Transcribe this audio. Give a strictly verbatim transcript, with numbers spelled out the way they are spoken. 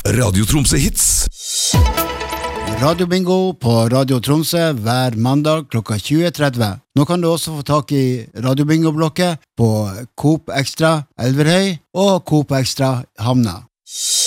Radio Tromsø Hits. Radio Bingo på Radio Tromsø hver mandag klokka tjue tretti. Nå kan du også få tak i Radio Bingo-blokket på Coop Extra Elverhøy og Coop Extra Hamna.